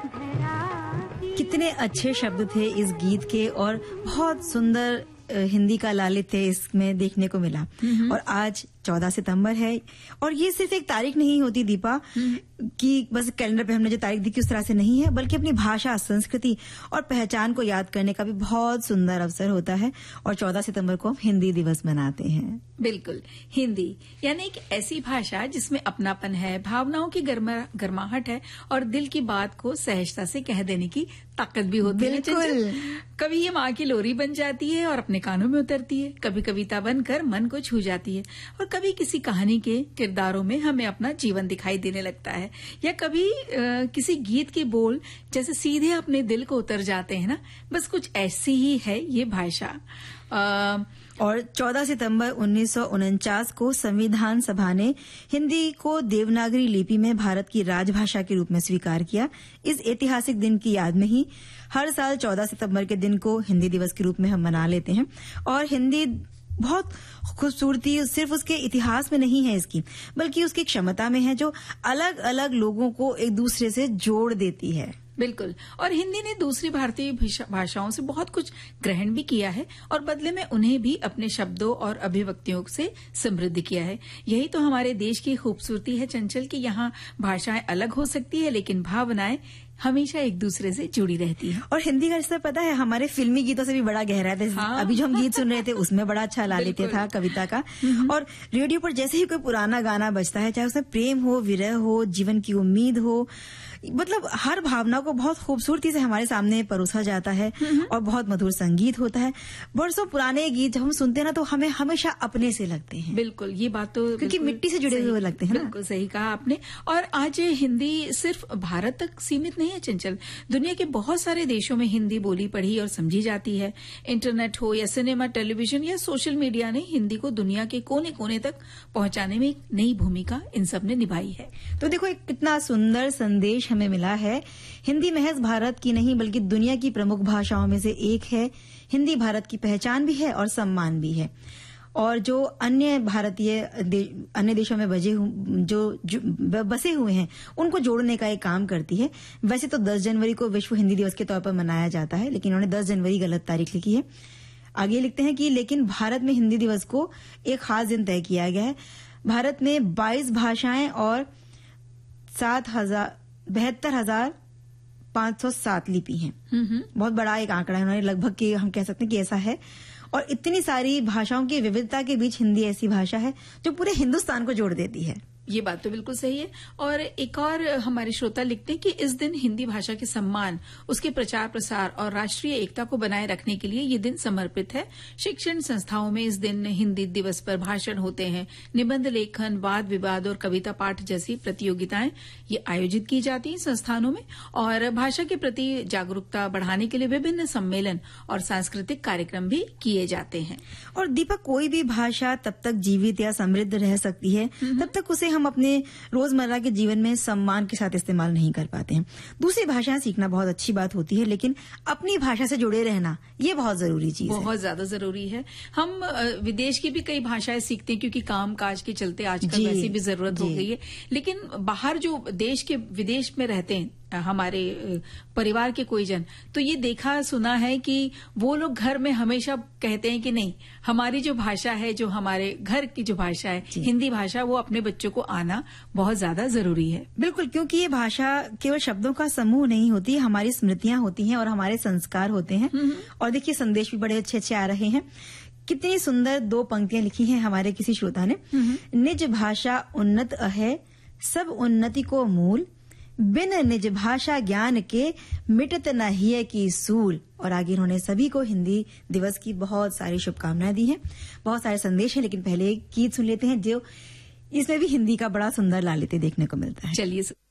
कितने अच्छे शब्द थे इस गीत के और बहुत सुंदर हिंदी का लालित्य इसमें देखने को मिला। और आज 14 सितंबर है और ये सिर्फ एक तारीख नहीं होती दीपा कि बस कैलेंडर पे हमने जो तारीख दी उस तरह से नहीं है, बल्कि अपनी भाषा, संस्कृति और पहचान को याद करने का भी बहुत सुंदर अवसर होता है। और 14 सितंबर को हम हिंदी दिवस मनाते हैं। बिल्कुल, हिंदी यानी एक ऐसी भाषा जिसमें अपनापन है, भावनाओं की गर्माहट है और दिल की बात को सहजता से कह देने की ताकत भी होती है। बिल्कुल। कभी ये माँ की लोरी बन जाती है और अपने कानों में उतरती है, कभी कविता बनकर मन को छू जाती है और कभी किसी कहानी के किरदारों में हमें अपना जीवन दिखाई देने लगता है, या कभी किसी गीत के बोल जैसे सीधे अपने दिल को उतर जाते हैं ना। बस कुछ ऐसी ही है ये भाषा। और 14 सितंबर 1949 को संविधान सभा ने हिंदी को देवनागरी लिपि में भारत की राजभाषा के रूप में स्वीकार किया। इस ऐतिहासिक दिन की याद में ही हर साल 14 सितंबर के दिन को हिंदी दिवस के रूप में हम मना लेते हैं। और हिंदी बहुत खूबसूरती सिर्फ उसके इतिहास में नहीं है इसकी, बल्कि उसकी क्षमता में है जो अलग अलग लोगों को एक दूसरे से जोड़ देती है। बिल्कुल। और हिंदी ने दूसरी भारतीय भाषाओं से बहुत कुछ ग्रहण भी किया है और बदले में उन्हें भी अपने शब्दों और अभिव्यक्तियों से समृद्ध किया है। यही तो हमारे देश की खूबसूरती है चंचल, कि यहाँ भाषाएं अलग हो सकती है लेकिन भावनाएं हमेशा एक दूसरे से जुड़ी रहती है। और हिंदी का रिश्ता पता है हमारे फिल्मी गीतों से भी बड़ा गहरा था। हाँ। अभी जो हम गीत सुन रहे थे उसमें बड़ा अच्छा लालित्य था कविता का। और रेडियो पर जैसे ही कोई पुराना गाना बजता है, चाहे उसमें प्रेम हो, विरह हो, जीवन की उम्मीद हो, मतलब हर भावना को बहुत खूबसूरती से हमारे सामने परोसा जाता है और बहुत मधुर संगीत होता है। बरसों पुराने गीत जब हम सुनते हैं ना तो हमें हमेशा अपने से लगते हैं। बिल्कुल, ये बात तो क्योंकि मिट्टी से जुड़े हुए लगते हैं ना। बिल्कुल सही कहा आपने। और आज हिंदी सिर्फ भारत तक सीमित नहीं है चंचल, दुनिया के बहुत सारे देशों में हिंदी बोली, पढ़ी और समझी जाती है। इंटरनेट हो या सिनेमा, टेलीविजन या सोशल मीडिया ने हिंदी को दुनिया के कोने कोने तक पहुंचाने में एक नई भूमिका इन सब ने निभाई है। तो देखो एक कितना सुंदर संदेश हमें मिला है। हिंदी महज भारत की नहीं बल्कि दुनिया की प्रमुख भाषाओं में से एक है। हिंदी भारत की पहचान भी है और सम्मान भी है। और जो अन्य भारतीय अन्य देशों में जो बसे हुए हैं उनको जोड़ने का एक काम करती है। वैसे तो 10 जनवरी को विश्व हिंदी दिवस के तौर पर मनाया जाता है, लेकिन उन्होंने 10 जनवरी गलत तारीख लिखी है। आगे लिखते हैं कि लेकिन भारत में हिंदी दिवस को एक खास दिन तय किया गया है। भारत में 22 भाषाएं और 72,507 लिपि हैं। बहुत बड़ा एक आंकड़ा है। उन्होंने लगभग के हम कह सकते हैं कि ऐसा है। और इतनी सारी भाषाओं की विविधता के बीच हिंदी ऐसी भाषा है जो पूरे हिंदुस्तान को जोड़ देती है। ये बात तो बिल्कुल सही है। और एक और हमारे श्रोता लिखते हैं कि इस दिन हिंदी भाषा के सम्मान, उसके प्रचार प्रसार और राष्ट्रीय एकता को बनाए रखने के लिए ये दिन समर्पित है। शिक्षण संस्थाओं में इस दिन हिंदी दिवस पर भाषण होते हैं, निबंध लेखन, वाद विवाद और कविता पाठ जैसी प्रतियोगिताएं ये आयोजित की जाती हैं संस्थानों में। और भाषा के प्रति जागरूकता बढ़ाने के लिए विभिन्न सम्मेलन और सांस्कृतिक कार्यक्रम भी किए जाते हैं। और दीपक, कोई भी भाषा तब तक जीवित या समृद्ध रह सकती है तब तक उसे हम अपने रोजमर्रा के जीवन में सम्मान के साथ इस्तेमाल नहीं कर पाते हैं। दूसरी भाषाएं सीखना बहुत अच्छी बात होती है, लेकिन अपनी भाषा से जुड़े रहना ये बहुत जरूरी चीज है। बहुत ज्यादा जरूरी है। हम विदेश की भी कई भाषाएं सीखते हैं क्योंकि काम काज के चलते आजकल वैसी भी जरूरत हो गई है। लेकिन बाहर जो विदेश में रहते हैं हमारे परिवार के कोई जन, तो ये देखा सुना है कि वो लोग घर में हमेशा कहते हैं कि नहीं, हमारी जो भाषा है, जो हमारे घर की जो भाषा है हिंदी भाषा, वो अपने बच्चों को आना बहुत ज्यादा जरूरी है। बिल्कुल, क्योंकि ये भाषा केवल शब्दों का समूह नहीं होती, हमारी स्मृतियां होती हैं और हमारे संस्कार होते हैं। और देखिए संदेश भी बड़े अच्छे अच्छे आ रहे हैं। कितनी सुंदर 2 पंक्तियां लिखी हैं हमारे किसी श्रोता ने। निज भाषा उन्नत है, सब उन्नति को मूल, बिन निज भाषा ज्ञान के मिटत न हिय की सूल। और आगे उन्होंने सभी को हिंदी दिवस की बहुत सारी शुभकामनाएं दी हैं। बहुत सारे संदेश हैं, लेकिन पहले एक गीत सुन लेते हैं जो इसमें भी हिंदी का बड़ा सुंदर लालित्य देखने को मिलता है। चलिए।